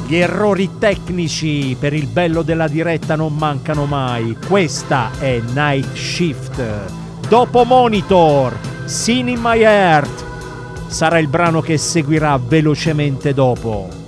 Gli errori tecnici per il bello della diretta non mancano mai. Questa è Night Shift. Dopo Monitor, Sin in My Heart sarà il brano che seguirà velocemente dopo.